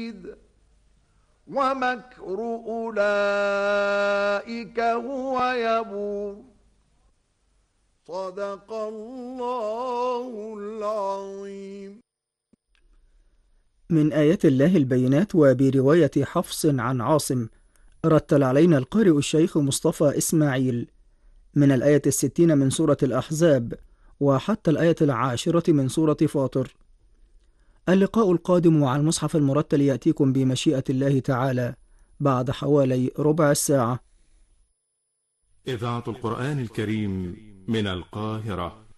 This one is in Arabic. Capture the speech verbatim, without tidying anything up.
بعيد ومكر أولئك هو يبور صدق الله العظيم. من آيات الله البينات. وبرواية حفص عن عاصم رتل علينا القارئ الشيخ مصطفى إسماعيل من الآية الستين من سورة الأحزاب وحتى الآية العاشرة من سورة فاطر. اللقاء القادم مع المصحف المرتل يأتيكم بمشيئة الله تعالى بعد حوالي ربع الساعة. إذاعة القرآن الكريم من القاهرة.